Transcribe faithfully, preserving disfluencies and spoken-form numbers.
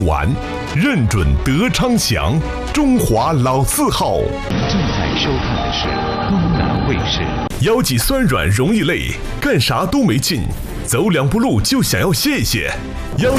玩，认准德昌祥，中华老字号。 正在收看的是东南卫视。 腰脊酸软容易累，干啥都没劲，走两步路就想要歇一歇。腰